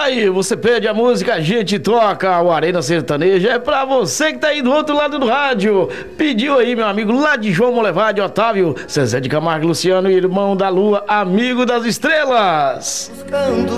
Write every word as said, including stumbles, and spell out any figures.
Aí, você pede a música, a gente toca. O Arena Sertaneja é pra você que tá aí do outro lado do rádio. Pediu aí, meu amigo, lá de João Molevade, Otávio, Zezé de Camargo, Luciano, irmão da Lua, amigo das estrelas. Buscando